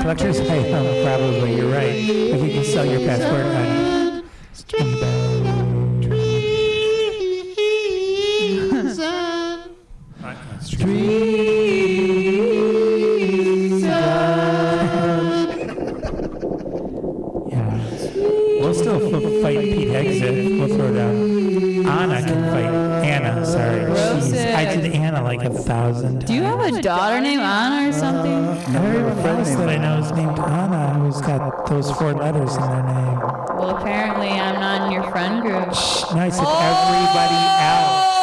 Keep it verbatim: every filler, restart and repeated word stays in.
collector's item, probably. You're right. If you can sell your passport on We'll still fight Pete Exit. We'll throw down. Anna can fight. Anna, sorry. Jeez, I did Anna like a thousand times. Do you have a daughter named Anna or something? Uh, everyone else that I know is named Anna who's got those four letters in their name. Well, apparently I'm not in your friend group. Shh, no, I said everybody else.